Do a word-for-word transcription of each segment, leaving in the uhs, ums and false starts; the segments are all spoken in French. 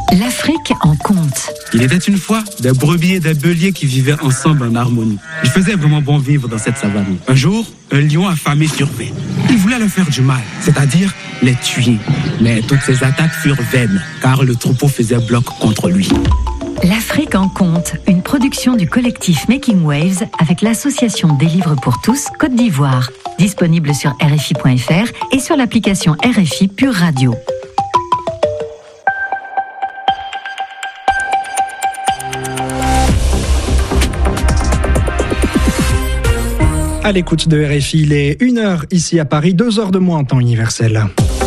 L'Afrique en conte. Il était une fois des brebis et des béliers qui vivaient ensemble en harmonie. Il faisait vraiment bon vivre dans cette savane. Un jour, un lion affamé survint. Il voulait leur faire du mal, c'est-à-dire les tuer. Mais toutes ses attaques furent vaines, car le troupeau faisait bloc contre lui. L'Afrique en conte, une production du collectif Making Waves avec l'association des livres pour tous Côte d'Ivoire. Disponible sur R F I point F R et sur l'application R F I Pure Radio. À l'écoute de R F I, il est une heure ici à Paris, deux heures de moins en temps universel.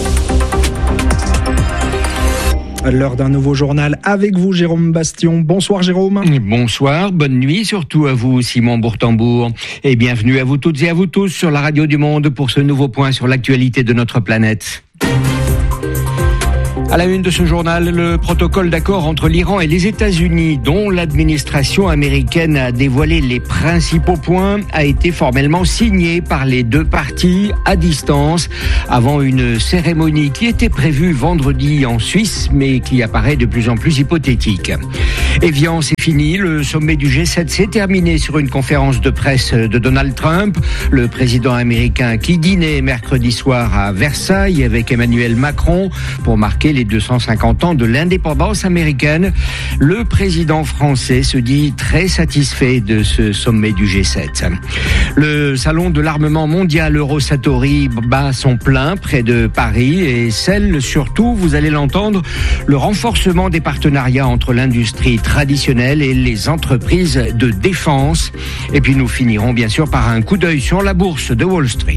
L'heure d'un nouveau journal avec vous, Jérôme Bastion. Bonsoir Jérôme. Bonsoir, bonne nuit, surtout à vous Simon Bourtambour. Et bienvenue à vous toutes et à vous tous sur la radio du Monde pour ce nouveau point sur l'actualité de notre planète. À la une de ce journal, le protocole d'accord entre l'Iran et les États-Unis, dont l'administration américaine a dévoilé les principaux points, a été formellement signé par les deux parties à distance avant une cérémonie qui était prévue vendredi en Suisse, mais qui apparaît de plus en plus hypothétique. Évian, c'est fini. Le sommet du G sept s'est terminé sur une conférence de presse de Donald Trump, le président américain qui dînait mercredi soir à Versailles avec Emmanuel Macron pour marquer les deux cent cinquante ans de l'indépendance américaine. Le président français se dit très satisfait de ce sommet du G sept. Le salon de l'armement mondial Eurosatory bat son plein près de Paris et scelle surtout, vous allez l'entendre, le renforcement des partenariats entre l'industrie traditionnelle et les entreprises de défense. Et puis nous finirons bien sûr par un coup d'œil sur la bourse de Wall Street.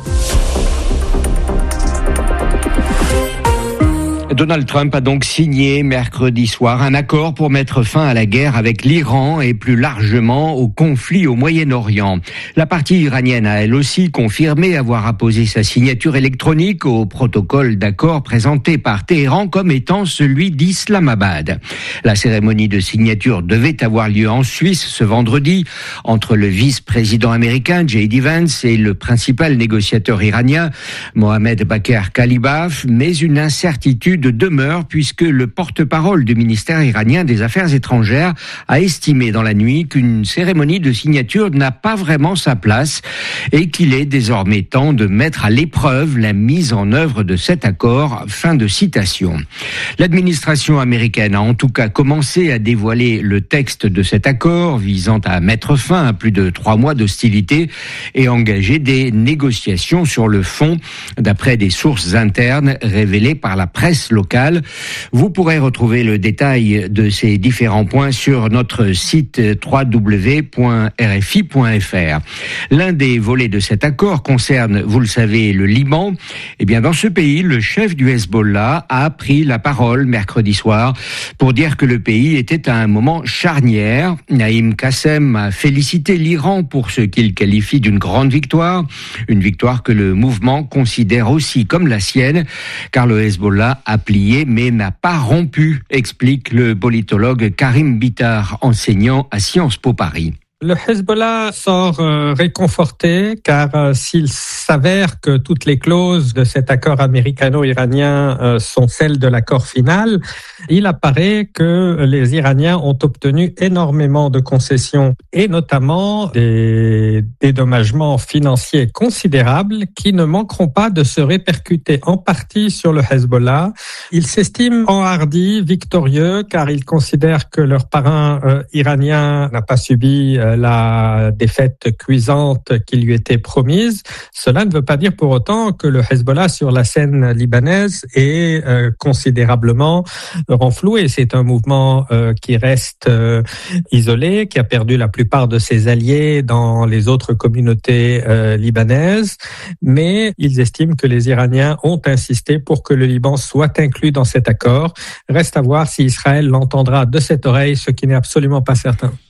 Donald Trump a donc signé mercredi soir un accord pour mettre fin à la guerre avec l'Iran et plus largement au conflit au Moyen-Orient. La partie iranienne a elle aussi confirmé avoir apposé sa signature électronique au protocole d'accord présenté par Téhéran comme étant celui d'Islamabad. La cérémonie de signature devait avoir lieu en Suisse ce vendredi entre le vice-président américain J D Vance et le principal négociateur iranien Mohamed Bakr Kalibaf, mais une incertitude de demeure puisque le porte-parole du ministère iranien des Affaires étrangères a estimé dans la nuit qu'une cérémonie de signature n'a pas vraiment sa place et qu'il est désormais temps de mettre à l'épreuve la mise en œuvre de cet accord. Fin de citation. L'administration américaine a en tout cas commencé à dévoiler le texte de cet accord visant à mettre fin à plus de trois mois d'hostilité et engager des négociations sur le fond, d'après des sources internes révélées par la presse locale. Vous pourrez retrouver le détail de ces différents points sur notre site w w w point r f i point f r. L'un des volets de cet accord concerne, vous le savez, le Liban. Eh bien, dans ce pays, le chef du Hezbollah a pris la parole mercredi soir pour dire que le pays était à un moment charnière. Naïm Qassem a félicité l'Iran pour ce qu'il qualifie d'une grande victoire, une victoire que le mouvement considère aussi comme la sienne, car le Hezbollah a plié mais n'a pas rompu, explique le politologue Karim Bitar, enseignant à Sciences Po Paris. Le Hezbollah sort euh, réconforté car euh, s'il s'avère que toutes les clauses de cet accord américano-iranien euh, sont celles de l'accord final, il apparaît que les Iraniens ont obtenu énormément de concessions et notamment des dédommagements financiers considérables qui ne manqueront pas de se répercuter en partie sur le Hezbollah. Ils s'estiment enhardis, victorieux, car ils considèrent que leur parrain euh, iranien n'a pas subi euh, la défaite cuisante qui lui était promise. Cela ne veut pas dire pour autant que le Hezbollah sur la scène libanaise est euh, considérablement renfloué. C'est un mouvement euh, qui reste euh, isolé, qui a perdu la plupart de ses alliés dans les autres communautés euh, libanaises, mais ils estiment que les Iraniens ont insisté pour que le Liban soit inclus dans cet accord. Reste à voir si Israël l'entendra de cette oreille, ce qui n'est absolument pas certain.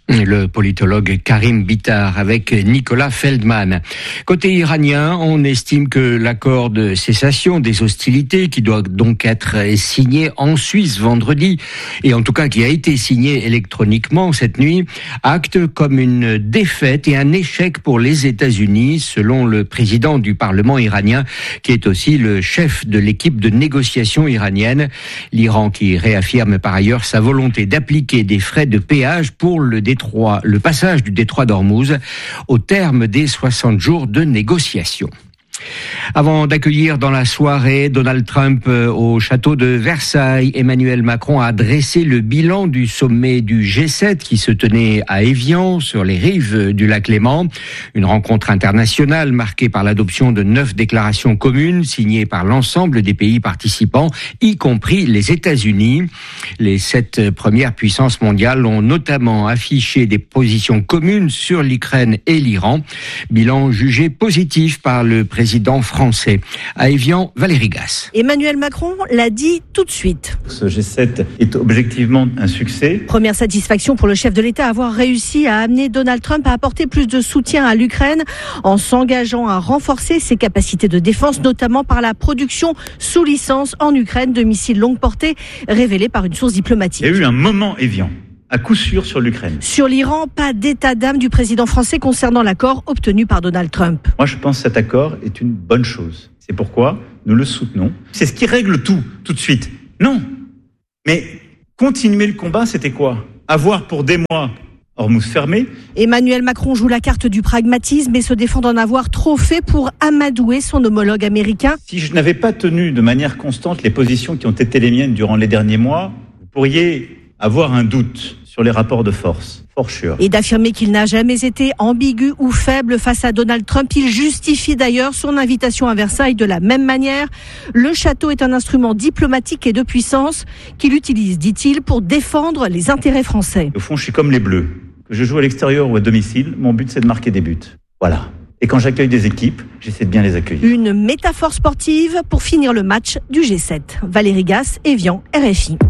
Le politologue Karim Bitar avec Nicolas Feldman. Côté iranien, on estime que l'accord de cessation des hostilités, qui doit donc être signé en Suisse vendredi, et en tout cas qui a été signé électroniquement cette nuit, acte comme une défaite et un échec pour les États-Unis, selon le président du Parlement iranien, qui est aussi le chef de l'équipe de négociation iranienne. L'Iran qui réaffirme par ailleurs sa volonté d'appliquer des frais de péage pour le détroit, le passage du détroit d'Ormuz au terme des soixante jours de négociations. Avant d'accueillir dans la soirée Donald Trump au château de Versailles, Emmanuel Macron a dressé le bilan du sommet du G sept qui se tenait à Évian, sur les rives du lac Léman. Une rencontre internationale marquée par l'adoption de neuf déclarations communes signées par l'ensemble des pays participants, y compris les États-Unis. Les sept premières puissances mondiales ont notamment affiché des positions communes sur l'Ukraine et l'Iran. Bilan jugé positif par le président français. À Évian, Valérie Gasse. Emmanuel Macron l'a dit tout de suite. Ce G sept est objectivement un succès. Première satisfaction pour le chef de l'État, avoir réussi à amener Donald Trump à apporter plus de soutien à l'Ukraine en s'engageant à renforcer ses capacités de défense, notamment par la production sous licence en Ukraine de missiles longue portée, révélée par une source diplomatique. Il y a eu un moment Évian, à coup sûr sur l'Ukraine. Sur l'Iran, pas d'état d'âme du président français concernant l'accord obtenu par Donald Trump. Moi, je pense que cet accord est une bonne chose. C'est pourquoi nous le soutenons. C'est ce qui règle tout, tout de suite. Non. Mais continuer le combat, c'était quoi ? Avoir pour des mois Hormuz fermé. Emmanuel Macron joue la carte du pragmatisme et se défend d'en avoir trop fait pour amadouer son homologue américain. Si je n'avais pas tenu de manière constante les positions qui ont été les miennes durant les derniers mois, vous pourriez avoir un doute sur les rapports de force, for sure. Et d'affirmer qu'il n'a jamais été ambigu ou faible face à Donald Trump. Il justifie d'ailleurs son invitation à Versailles de la même manière. Le château est un instrument diplomatique et de puissance qu'il utilise, dit-il, pour défendre les intérêts français. Au fond, je suis comme les Bleus. Que je joue à l'extérieur ou à domicile, mon but c'est de marquer des buts. Voilà. Et quand j'accueille des équipes, j'essaie de bien les accueillir. Une métaphore sportive pour finir le match du G sept. Valérie Gasse, Évian, R F I.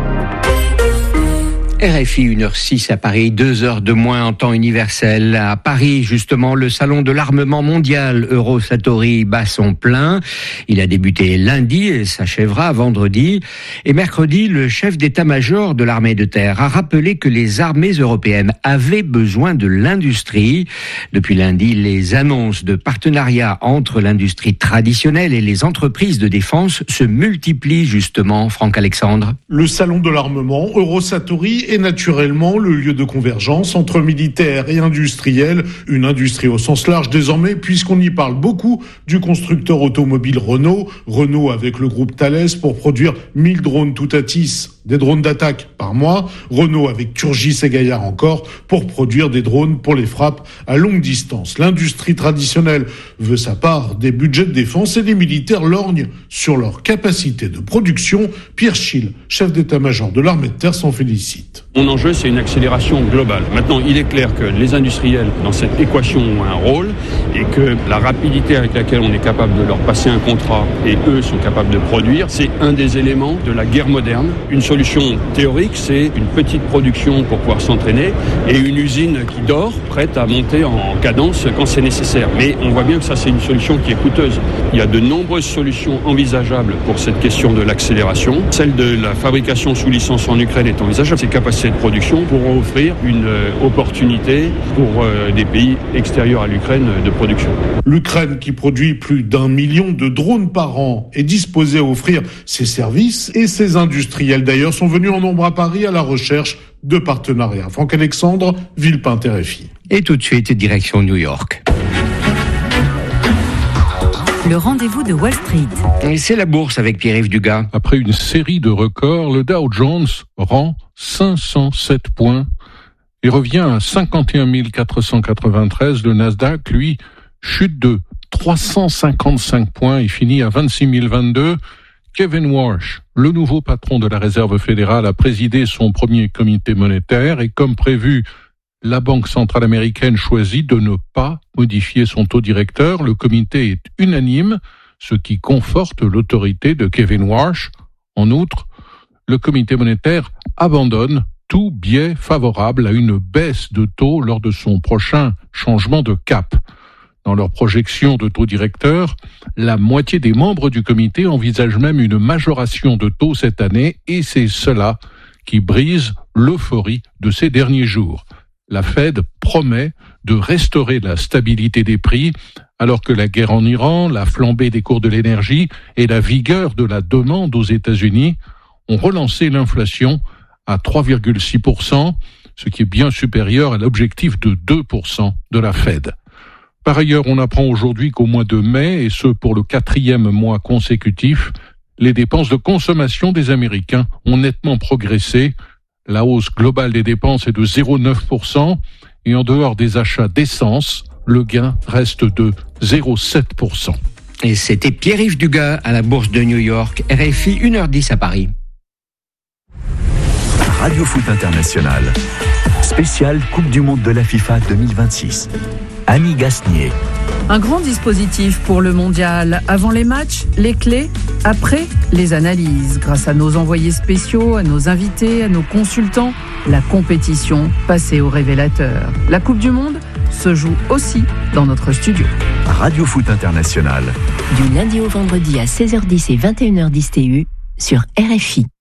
R F I, une heure six à Paris, deux heures de moins en temps universel. À Paris, justement, le salon de l'armement mondial Eurosatory bat son plein. Il a débuté lundi et s'achèvera vendredi. Et mercredi, le chef d'état-major de l'armée de terre a rappelé que les armées européennes avaient besoin de l'industrie. Depuis lundi, les annonces de partenariat entre l'industrie traditionnelle et les entreprises de défense se multiplient justement, Franck Alexandre. Le salon de l'armement Eurosatory est naturellement le lieu de convergence entre militaires et industriels, une industrie au sens large désormais puisqu'on y parle beaucoup du constructeur automobile Renault, Renault avec le groupe Thales pour produire mille drones Toutatis, des drones d'attaque par mois, Renault avec Turgis et Gaillard encore pour produire des drones pour les frappes à longue distance. L'industrie traditionnelle veut sa part des budgets de défense et les militaires lorgnent sur leur capacité de production. Pierre Schill, chef d'état-major de l'armée de terre, s'en félicite. Mon enjeu, c'est une accélération globale. Maintenant, il est clair que les industriels, dans cette équation, ont un rôle et que la rapidité avec laquelle on est capable de leur passer un contrat et eux sont capables de produire, c'est un des éléments de la guerre moderne. Une solution théorique, c'est une petite production pour pouvoir s'entraîner et une usine qui dort, prête à monter en cadence quand c'est nécessaire. Mais on voit bien que ça, c'est une solution qui est coûteuse. Il y a de nombreuses solutions envisageables pour cette question de l'accélération. Celle de la fabrication sous licence en Ukraine est envisageable. Ces capacités de production pourront offrir une euh, opportunité pour euh, des pays extérieurs à l'Ukraine euh, de production. L'Ukraine, qui produit plus d'un million de drones par an, est disposée à offrir ses services et ses industriels d'ailleurs sont venus en nombre à Paris à la recherche de partenariats. Franck Alexandre, Villepinte, R F I. Et tout de suite, direction New York. Le rendez-vous de Wall Street. Et c'est la bourse avec Pierre-Yves Dugas. Après une série de records, le Dow Jones rend cinq cent sept points et revient à cinquante et un mille quatre cent quatre-vingt-treize. Le Nasdaq, lui, chute de trois cent cinquante-cinq points et finit à vingt-six mille vingt-deux. Kevin Warsh, le nouveau patron de la Réserve fédérale, a présidé son premier comité monétaire et comme prévu, la Banque centrale américaine choisit de ne pas modifier son taux directeur. Le comité est unanime, ce qui conforte l'autorité de Kevin Warsh. En outre, le comité monétaire abandonne tout biais favorable à une baisse de taux lors de son prochain changement de cap. Dans leur projection de taux directeur, la moitié des membres du comité envisagent même une majoration de taux cette année, et c'est cela qui brise l'euphorie de ces derniers jours. La Fed promet de restaurer la stabilité des prix, alors que la guerre en Iran, la flambée des cours de l'énergie et la vigueur de la demande aux États-Unis ont relancé l'inflation à trois virgule six pour cent, ce qui est bien supérieur à l'objectif de deux pour cent de la Fed. Par ailleurs, on apprend aujourd'hui qu'au mois de mai, et ce pour le quatrième mois consécutif, les dépenses de consommation des Américains ont nettement progressé. La hausse globale des dépenses est de zéro virgule neuf pour cent et en dehors des achats d'essence, le gain reste de zéro virgule sept pour cent. Et c'était Pierre-Yves Dugas à la Bourse de New York, R F I une heure dix à Paris. Radio Foot International, spécial Coupe du Monde de la FIFA deux mille vingt-six. Annie Gasnier. Un grand dispositif pour le mondial. Avant les matchs, les clés. Après, les analyses. Grâce à nos envoyés spéciaux, à nos invités, à nos consultants, la compétition passée au révélateur. La Coupe du Monde se joue aussi dans notre studio. Radio Foot International. Du lundi au vendredi à seize heures dix et vingt et une heures dix T U sur R F I.